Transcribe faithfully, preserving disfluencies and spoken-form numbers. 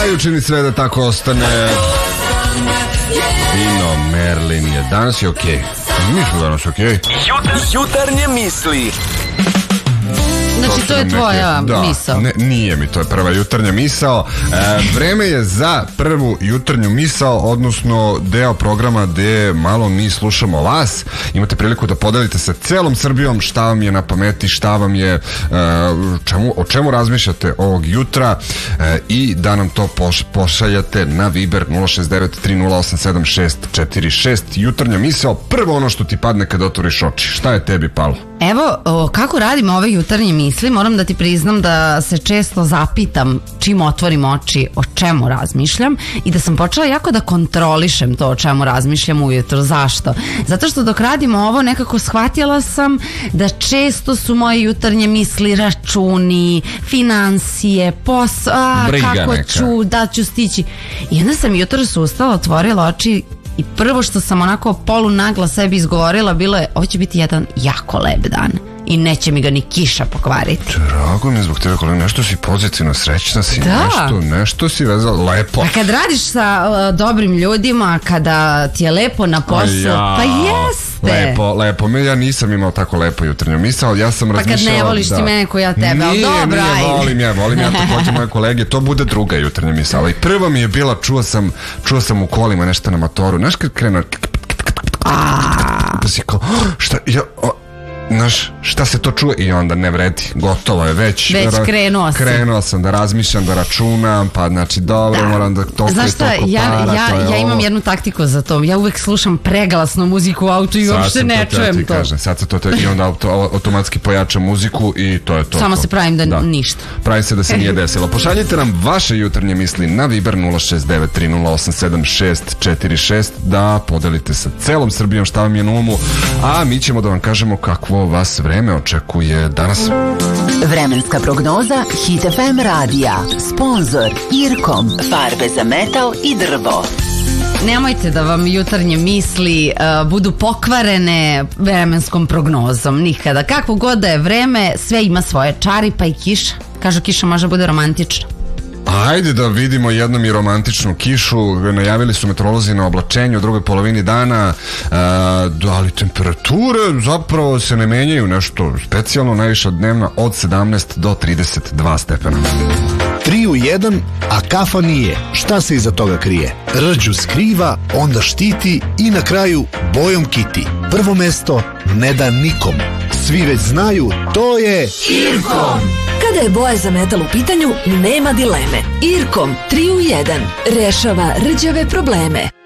i učini sve da tako ostane. Dino Merlin je danas je okej. Okay. Mi smo danas okej. Okay. Jutar, jutarnje misli. Znači to je tvoja neke, da, misao. Ne, nije mi, to je prva jutarnja misao. E, vreme je za prvu jutarnju misao, odnosno deo programa gde malo mi slušamo vas. Imate priliku da podelite sa celom Srbijom šta vam je na pameti, šta vam je, e, čemu, o čemu razmišljate ovog jutra e, i da nam to poš, pošaljate na Viber nula šest devet tri nula osam sedam šest četiri šest. Jutarnja misao, prvo ono što ti padne kad otvoriš oči. Šta je tebi palo? Evo, o, kako radimo ove jutarnje misli, moram da ti priznam da se često zapitam čim otvorim oči o čemu razmišljam i da sam počela jako da kontrolišem to o čemu razmišljam ujutro. Zašto? Zato što dok radimo ovo nekako shvatila sam da često su moje jutarnje misli računi, financije, posao, kako neka. ću, da ću stići. I onda sam jutros ustala, otvorila oči i prvo što sam onako polu nagla sebi izgovorila bilo je, ovo će biti jedan jako lep dan i neće mi ga ni kiša pokvariti. Drago mi je zbog tebe, kolega, nešto si pozitivno, srećna si, da. nešto, nešto si vezala, lepo. A kad radiš sa uh, dobrim ljudima, kada ti je lepo na poslu, ja, pa jeste. Lepo, lepo. Ja nisam imao tako lepo jutarnju misao, ja sam pa razmišljao... Pa kad ne voliš da... ti mene ko ja tebe, nije, ali dobro, nije, ajde. volim ja, volim ja takođe moje kolege, to bude druga jutarnja misao. I prva mi je bila, čuo sam, čuo sam u kolima nešto na motoru, znaš kad krenu... Pa si kao, šta, ja... Znaš, šta se to čuje i onda ne vredi, gotovo je već već krenuo sam krenuo sam da razmišljam, da računam, pa znači dobro, da. Moram da toliko znaš i šta, toliko ja, para, ja, to je ja imam ovo. jednu taktiku za to, ja uvek slušam preglasnu muziku u autu i uopšte ne to čujem ti to kažem, sad se to te, i onda auto, automatski pojačam muziku i to je to samo to. se pravim da, da ništa pravim se da se nije desilo. Pošaljite nam vaše jutarnje misli na Viber nula šest devet tri nula osam sedam šest četiri šest da podelite sa celom Srbijom šta vam je na umu, a mi ćemo da vam kažemo kakvo vas vreme očekuje danas. Vremenska prognoza Hit F M radija. Sponzor Irkom. Farbe za metal i drvo. Nemojte da vam jutarnje misli uh, budu pokvarene vremenskom prognozom. Nikada. Kako god da je vreme, sve ima svoje čari, pa i kiša. Kažu kiša može bude romantična. Ajde da vidimo jednom i romantičnu kišu. Najavili su meteorolozi na oblačenju u drugoj polovini dana, e, ali temperature zapravo se ne menjaju nešto specijalno, najviša dnevna od sedamnaest do trideset dva stepena. Tri u jedan, a kafa nije. Šta se iza toga krije? Rđu skriva, onda štiti i na kraju bojom kiti. Prvo mesto ne da nikom. Svi već znaju, to je Irkom. Kada je boja za metal u pitanju, nema dileme. Irkom tri u jedan rešava rđave probleme.